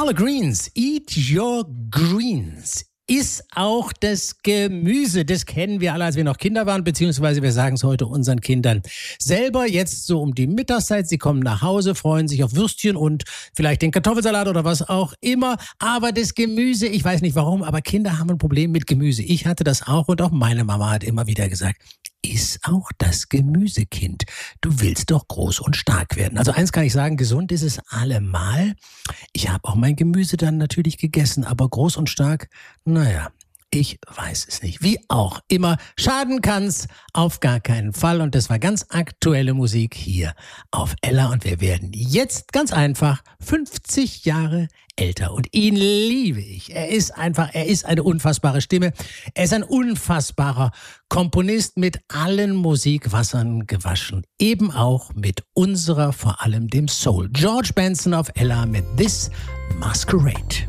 Collard Greens, eat your greens. Ist auch das Gemüse. Das kennen wir alle, als wir noch Kinder waren, beziehungsweise wir sagen es heute unseren Kindern selber. Jetzt so um die Mittagszeit, sie kommen nach Hause, freuen sich auf Würstchen und vielleicht den Kartoffelsalat oder was auch immer. Aber das Gemüse, ich weiß nicht warum, aber Kinder haben ein Problem mit Gemüse. Ich hatte das auch und auch meine Mama hat immer wieder gesagt, iss auch das Gemüsekind. Du willst doch groß und stark werden. Also eins kann ich sagen, gesund ist es allemal. Ich habe auch mein Gemüse dann natürlich gegessen, aber groß und stark, naja, ich weiß es nicht. Wie auch immer, schaden kann's auf gar keinen Fall. Und das war ganz aktuelle Musik hier auf Ella. Und wir werden jetzt ganz einfach 50 Jahre älter. Und ihn liebe ich. Er ist eine unfassbare Stimme. Er ist ein unfassbarer Komponist mit allen Musikwassern gewaschen. Eben auch mit unserer, vor allem dem Soul. George Benson auf Ella mit This Masquerade.